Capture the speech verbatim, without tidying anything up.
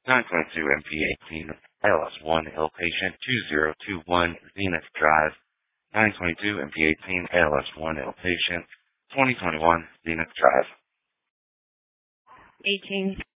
nine twenty-two M P eighteen L S one L patient two zero two one Zenith Drive. nine twenty-two M P eighteen L S one L patient twenty twenty-one Zenith Drive. eighteen